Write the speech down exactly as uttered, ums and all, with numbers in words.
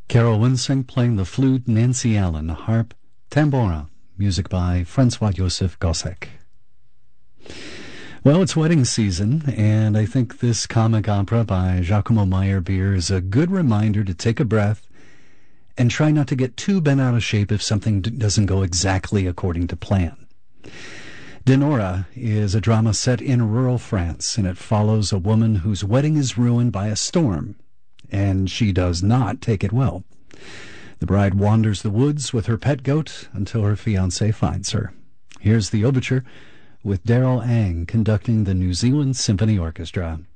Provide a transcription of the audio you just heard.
Carol Winsing playing the flute, Nancy Allen, harp, tambora, music by Francois Joseph Gossec. Well, it's wedding season, and I think this comic opera by Giacomo Meyerbeer is a good reminder to take a breath and try not to get too bent out of shape if something d- doesn't go exactly according to plan. Denora is a drama set in rural France, and it follows a woman whose wedding is ruined by a storm, and she does not take it well. The bride wanders the woods with her pet goat until her fiancé finds her. Here's the overture with Daryl Ang conducting the New Zealand Symphony Orchestra.